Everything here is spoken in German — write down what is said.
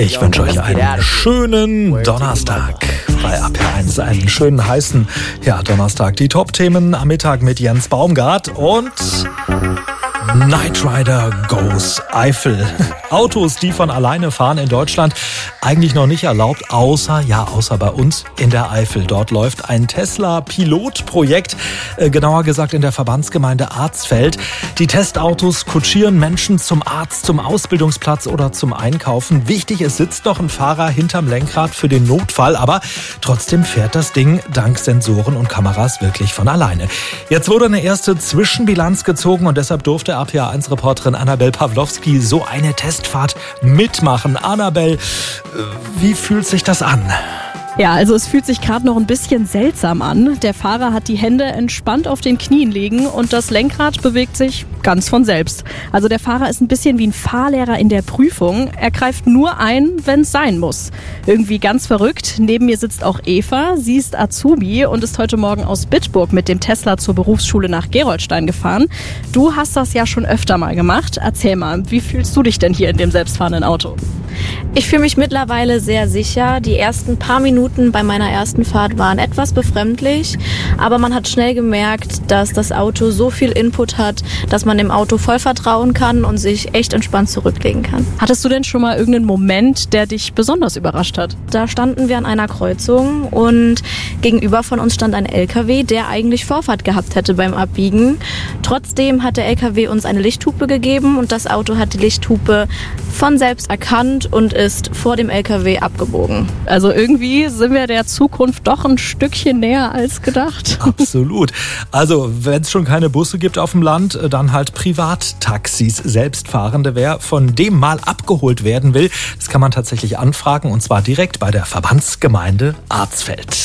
Ich wünsche euch einen schönen Donnerstag bei RPR1, einen schönen heißen Donnerstag. Die Top-Themen am Mittag mit Jens Baumgart und Knight Rider Goes Eifel. Autos, die von alleine fahren in Deutschland, eigentlich noch nicht erlaubt, außer bei uns in der Eifel. Dort läuft ein Tesla-Pilotprojekt, genauer gesagt in der Verbandsgemeinde Arzfeld. Die Testautos kutschieren Menschen zum Arzt, zum Ausbildungsplatz oder zum Einkaufen. Wichtig, es sitzt noch ein Fahrer hinterm Lenkrad für den Notfall, aber trotzdem fährt das Ding dank Sensoren und Kameras wirklich von alleine. Jetzt wurde eine erste Zwischenbilanz gezogen und deshalb durfte RPR1-Reporterin Annabel Pawlowski so eine Testfahrt mitmachen. Annabel, wie fühlt sich das an? Ja, also es fühlt sich gerade noch ein bisschen seltsam an. Der Fahrer hat die Hände entspannt auf den Knien liegen und das Lenkrad bewegt sich ganz von selbst. Also der Fahrer ist ein bisschen wie ein Fahrlehrer in der Prüfung. Er greift nur ein, wenn es sein muss. Irgendwie ganz verrückt. Neben mir sitzt auch Eva. Sie ist Azubi und ist heute Morgen aus Bitburg mit dem Tesla zur Berufsschule nach Gerolstein gefahren. Du hast das ja schon öfter mal gemacht. Erzähl mal, wie fühlst du dich denn hier in dem selbstfahrenden Auto? Ich fühle mich mittlerweile sehr sicher. Die ersten paar Minuten bei meiner ersten Fahrt waren etwas befremdlich, aber man hat schnell gemerkt, dass das Auto so viel Input hat, dass man dem Auto voll vertrauen kann und sich echt entspannt zurücklegen kann. Hattest du denn schon mal irgendeinen Moment, der dich besonders überrascht hat? Da standen wir an einer Kreuzung und gegenüber von uns stand ein LKW, der eigentlich Vorfahrt gehabt hätte beim Abbiegen. Trotzdem hat der LKW uns eine Lichthupe gegeben und das Auto hat die Lichthupe von selbst erkannt und ist vor dem LKW abgebogen. Also irgendwie sind wir der Zukunft doch ein Stückchen näher als gedacht. Absolut. Also wenn es schon keine Busse gibt auf dem Land, dann halt Privattaxis, Selbstfahrende. Wer von dem mal abgeholt werden will, das kann man tatsächlich anfragen und zwar direkt bei der Verbandsgemeinde Arzfeld.